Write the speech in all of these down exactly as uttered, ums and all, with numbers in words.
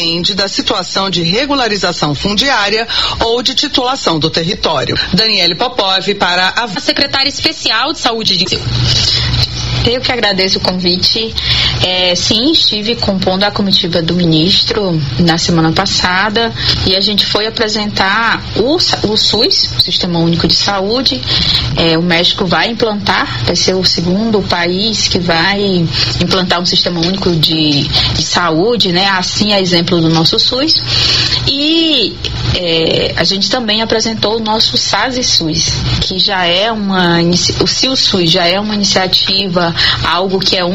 depende da situação de regularização fundiária ou de titulação do território. Daniele Popov para a secretária especial de saúde de... Eu que agradeço o convite. É, sim, estive compondo a comitiva do ministro na semana passada e a gente foi apresentar o, o SUS, o Sistema Único de Saúde. É, o México vai implantar, vai ser o segundo país que vai implantar um Sistema Único de, de Saúde, né? Assim, a exemplo do nosso SUS. E é, a gente também apresentou o nosso SAS e SUS, que já é uma, o S I U SUS já é uma iniciativa, algo que é um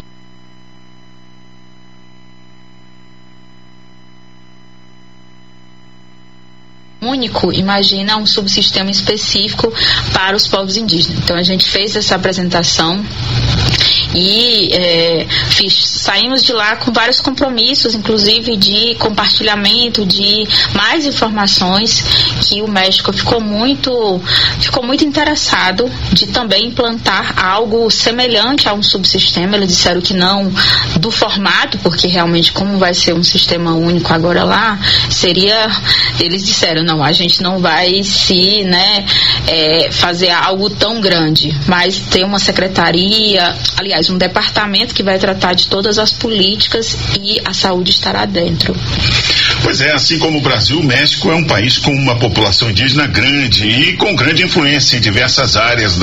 único, imagina um subsistema específico para os povos indígenas. Então a gente fez essa apresentação e é, fiz, saímos de lá com vários compromissos, inclusive de compartilhamento de mais informações, que o México ficou muito ficou muito interessado de também implantar algo semelhante a um subsistema. Eles disseram que não do formato, porque realmente como vai ser um sistema único agora lá, seria, eles disseram, não, a gente não vai se, né, é, fazer algo tão grande, mas ter uma secretaria, aliás, um departamento que vai tratar de todas as políticas e a saúde estará dentro. Pois é, assim como o Brasil, o México é um país com uma população indígena grande e com grande influência em diversas áreas